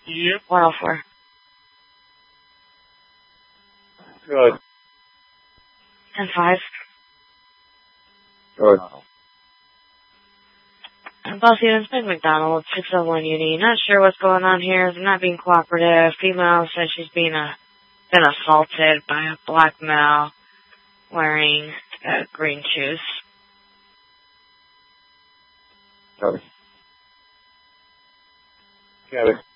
Yep. 104. Good. 10-5. Good. And Bossy, it's Meg McDonald, 601 Uni. Not sure what's going on here. They're not being cooperative. Female says she's been assaulted by a black male wearing green shoes. Copy. Got it.